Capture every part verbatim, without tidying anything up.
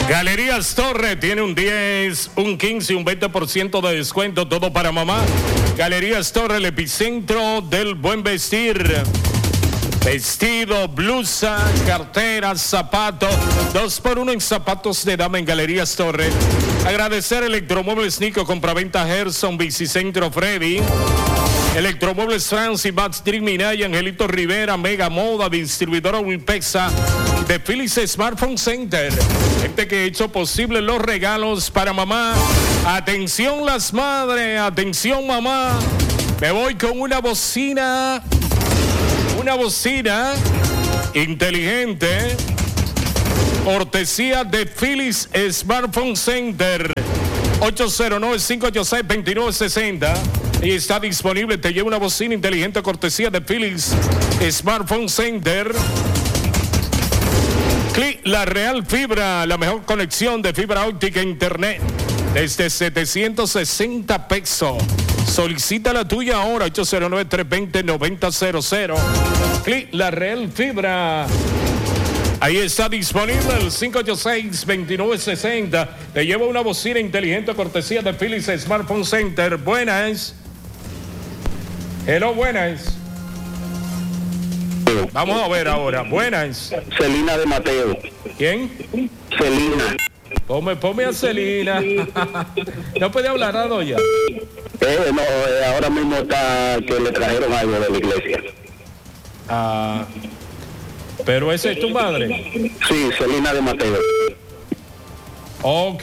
Galerías Torre tiene un diez, un quince y un veinte por ciento de descuento, todo para mamá. Galerías Torre, el epicentro del buen vestir. Vestido, blusa, cartera, zapato, dos por uno en zapatos de dama en Galerías Torre. Agradecer Electromuebles Nico, compraventa Gerson, Bicicentro Freddy. Electromuebles Francis, Max Dream, Minaya, Angelito Rivera, Mega Moda, distribuidora Wipexa de Philips Smartphone Center. Gente que ha hecho posible los regalos para mamá. Atención las madres, atención mamá. Me voy con una bocina, una bocina inteligente, cortesía de Philips Smartphone Center. ocho cero nueve, cinco ocho seis, dos nueve seis cero. Y está disponible, te lleva una bocina inteligente cortesía de Philips Smartphone Center. Clic La Real Fibra, la mejor conexión de fibra óptica e internet desde setecientos sesenta pesos. Solicita la tuya ahora, ocho cero nueve, tres dos cero, nueve cero cero cero. Clic La Real Fibra. Ahí está disponible el cinco ocho seis, dos nueve seis cero. Te lleva una bocina inteligente cortesía de Philips Smartphone Center. Buenas. Hello, buenas. Vamos a ver ahora. Buenas. Celina de Mateo. ¿Quién? Celina. Ponme, ponme a Celina. No puede hablar, ¿no, ya? Eh, no, eh, ahora mismo está que le trajeron algo de la iglesia. Ah, pero esa es tu madre. Sí, Celina de Mateo. Ok.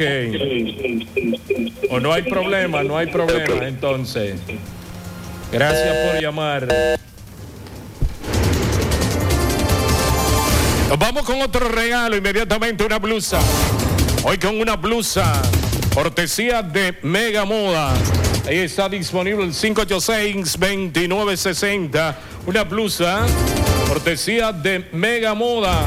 O no hay problema, no hay problema, okay. Entonces. Gracias por llamar. Nos vamos con otro regalo inmediatamente, una blusa. Hoy con una blusa, cortesía de Mega Moda. Ahí está disponible el cinco ocho seis, dos nueve seis cero. Una blusa, cortesía de Mega Moda.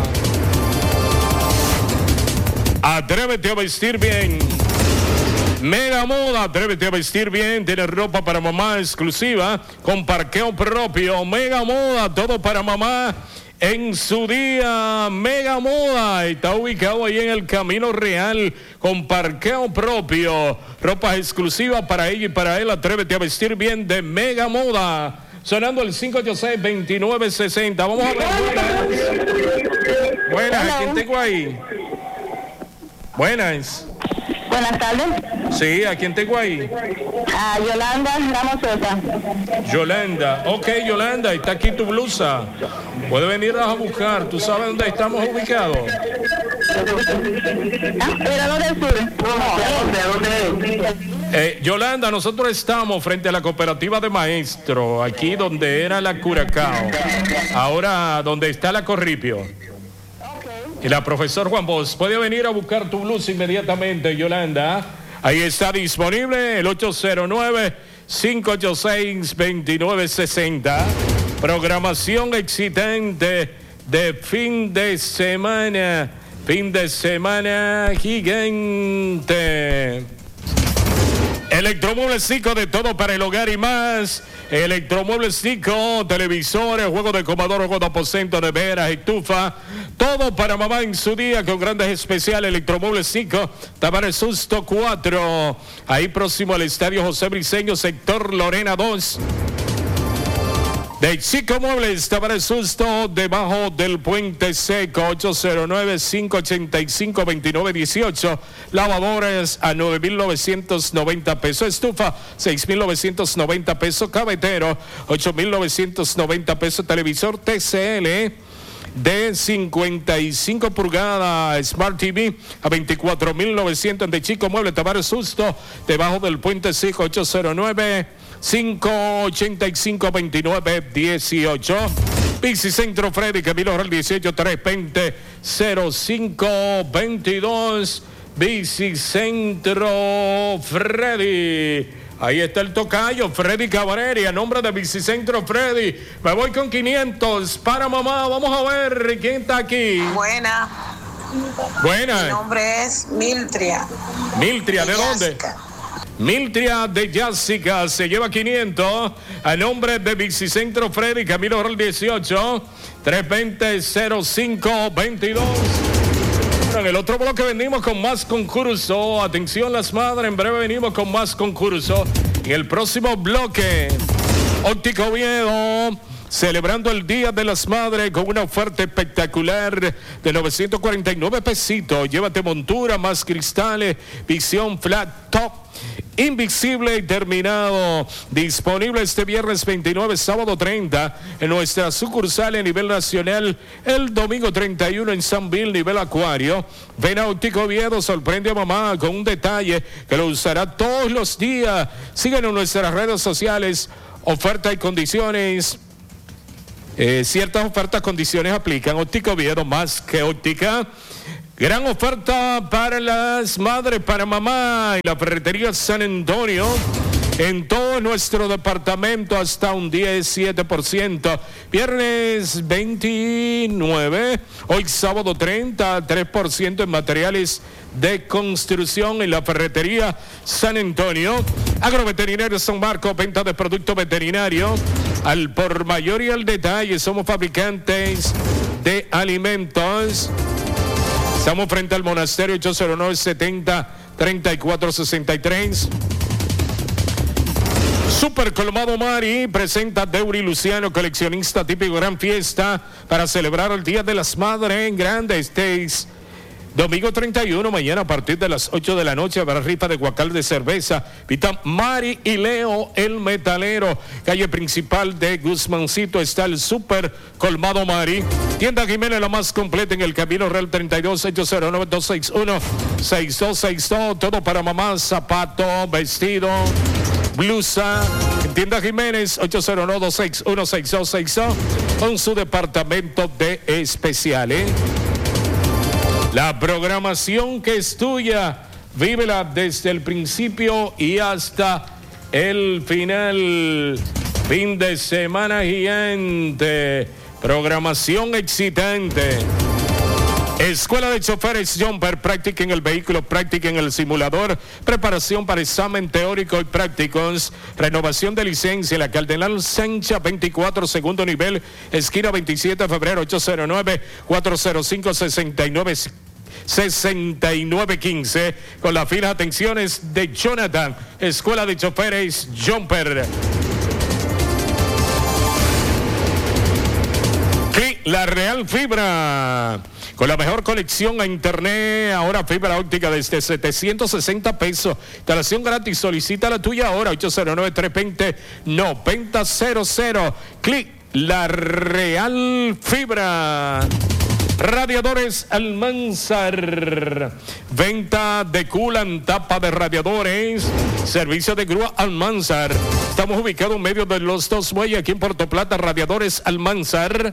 Atrévete a vestir bien. Mega Moda, atrévete a vestir bien. Tiene ropa para mamá exclusiva con parqueo propio. Mega Moda, todo para mamá en su día. Mega Moda está ubicado ahí en el Camino Real con parqueo propio. Ropa exclusiva para ella y para él. Atrévete a vestir bien de Mega Moda. Sonando el cinco ocho seis, dos nueve seis cero. Vamos a ver. Buenas. Buenas, ¿a quién tengo ahí? Buenas. Buenas tardes. Sí, ¿a quién tengo ahí? A Yolanda Ramos Sosa. Yolanda, ok, Yolanda, está aquí tu blusa. Puede venirlas a buscar. ¿Tú sabes dónde estamos ubicados? Ah, pero del sur. ¿De dónde? Eh, Yolanda, nosotros estamos frente a la cooperativa de maestros, aquí donde era la Curacao, ahora donde está la Corripio. Y la profesor Juan Bosch, puede venir a buscar tu blusa inmediatamente, Yolanda. Ahí está disponible el ocho cero nueve, cinco ocho seis, dos nueve seis cero. Programación excitante de fin de semana. Fin de semana gigante. Electromuebles Nico, de todo para el hogar y más. Electromuebles Nico, televisores, juegos de comedor, juegos de aposento, neveras, estufa, todo para mamá en su día con grandes especiales. Electromuebles Nico, Tavares Susto cuatro, ahí próximo al Estadio José Briceño, sector Lorena dos. De Chico Muebles, Tavares Susto, debajo del Puente Seco, ocho cero nueve, cinco ocho cinco, dos nueve uno ocho. Lavadoras a nueve mil novecientos noventa pesos. Estufa, seis mil novecientos noventa pesos. Cabetero, ocho mil novecientos noventa pesos. Televisor T C L de cincuenta y cinco pulgadas Smart T V a veinticuatro mil novecientos. De Chico Muebles, Tavares Susto, debajo del Puente Seco, ocho cero nueve, cinco ocho cinco, dos nueve uno ocho. Bicicentro Freddy, Camilo Real dieciocho, tres dos cero, cero cinco veintidós. Bicicentro Freddy. Ahí está el tocayo, Freddy Cabrera, a nombre de Bicicentro Freddy. Me voy con quinientos para mamá. Vamos a ver quién está aquí. Buena. Buena. Mi nombre es Miltria. Miltria, ¿de, ¿de dónde? Yásica. Miltria de Yásica se lleva quinientos a nombre de Bicicentro Freddy, Camilo Real dieciocho, tres dos cero, cero cinco veintidós. Bueno, en el otro bloque venimos con más concurso. Atención las madres, en breve venimos con más concurso. En el próximo bloque, Óptica Oviedo, celebrando el Día de las Madres con una oferta espectacular de novecientos cuarenta y nueve pesitos. Llévate montura, más cristales, visión flat top, invisible y terminado. Disponible este viernes veintinueve, sábado treinta en nuestra sucursal a nivel nacional. El domingo treinta y uno en San Bill, nivel acuario. Ven a Óptica Oviedo, sorprende a mamá con un detalle que lo usará todos los días. Síguenos en nuestras redes sociales. Oferta y condiciones. Eh, ciertas ofertas, condiciones aplican. Óptica Oviedo, más que óptica. Gran oferta para las madres, para mamá y la ferretería San Antonio. En todo nuestro departamento hasta un diecisiete por ciento. Viernes veintinueve, hoy sábado treinta, tres por ciento en materiales de construcción en la ferretería San Antonio. Agroveterinario San Marcos, venta de productos veterinarios al por mayor y al detalle. Somos fabricantes de alimentos. Estamos frente al monasterio, ocho cero nueve, setenta, treinta y cuatro sesenta y tres. Super Colmado Mari presenta Deuri Luciano, coleccionista típico, gran fiesta para celebrar el Día de las Madres en grande. Estéis domingo treinta y uno, mañana a partir de las ocho de la noche, para rifa de guacal de cerveza. Vita Mari y Leo, el metalero. Calle principal de Guzmancito está el Super Colmado Mari. Tienda Jiménez, la más completa en el Camino Real treinta y dos, ocho cero nueve, dos seis uno, seis dos seis dos. Todo para mamá, zapato, vestido, blusa. Tienda Jiménez, ocho cero nueve, dos seis uno, seis dos seis dos, con su departamento de especiales. La programación que es tuya, vívela desde el principio y hasta el final. Fin de semana gigante, programación excitante. Escuela de Choferes Jumper, práctica en el vehículo, práctica en el simulador, preparación para examen teórico y prácticos, renovación de licencia, la Cardenal Sancha veinticuatro, segundo nivel, esquina veintisiete de febrero, ocho cero nueve, cuatro cero cinco, seis nueve sesenta y nueve quince, con las finas atenciones de Jonathan. Escuela de Choferes Jumper. La Real Fibra, con la mejor conexión a internet, ahora fibra óptica desde setecientos sesenta pesos. Instalación gratis, solicita la tuya ahora, ocho cero nueve, tres dos cero, nueve cero cero cero. Clic La Real Fibra. Radiadores Almanzar, venta de culan, tapa de radiadores, servicio de grúa Almanzar. Estamos ubicados en medio de los dos muelles aquí en Puerto Plata. Radiadores Almanzar.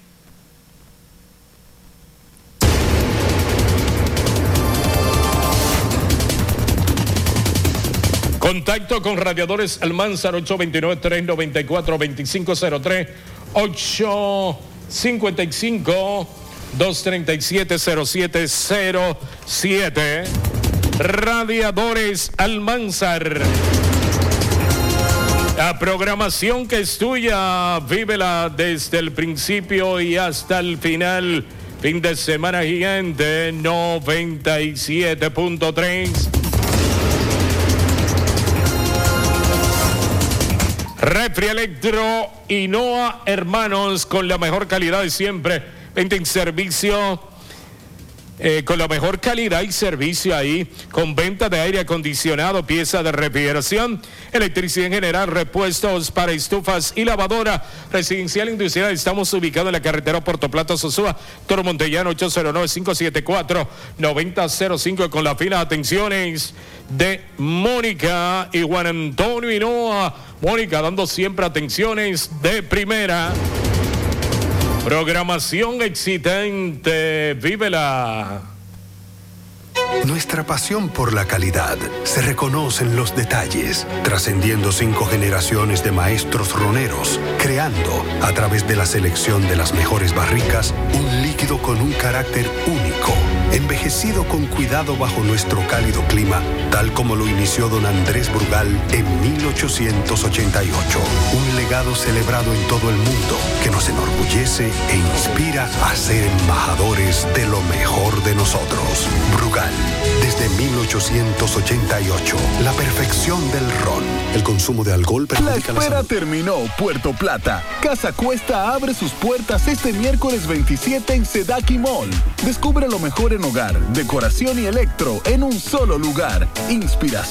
Contacto con Radiadores Almanzar, ocho dos nueve, tres nueve cuatro, dos cinco cero tres, ocho cinco cinco, dos tres siete, cero siete cero siete. Radiadores Almanzar. La programación que es tuya, vívela desde el principio y hasta el final. Fin de semana gigante, noventa y siete punto tres. Refri Electro Hinoa Hermanos, con la mejor calidad de siempre. Venta en servicio, eh, con la mejor calidad y servicio ahí, con venta de aire acondicionado, pieza de refrigeración, electricidad en general, repuestos para estufas y lavadora. Residencial industrial, estamos ubicados en la carretera Puerto Plata, Sosúa, Toro Montellano, ocho cero nueve, cinco siete cuatro, nueve cero cero cinco, con las finas atenciones de Mónica y Juan Antonio Hinoa. Mónica dando siempre atenciones de primera. Programación excitante, vívela. Nuestra pasión por la calidad se reconoce en los detalles, trascendiendo cinco generaciones de maestros roneros, creando, a través de la selección de las mejores barricas, un líquido con un carácter único, envejecido con cuidado bajo nuestro cálido clima, tal como lo inició don Andrés Brugal en mil ochocientos ochenta y ocho. Un legado celebrado en todo el mundo que nos enorgullece e inspira a ser embajadores de lo mejor de nosotros. Brugal, desde mil ochocientos ochenta y ocho, la perfección del ron. El consumo de alcohol perjudica la espera terminó, Puerto Plata. Casa Cuesta abre sus puertas este miércoles veintisiete en Sedaki Mall. Descubre lo mejor en hogar, decoración y electro en un solo lugar. Inspiración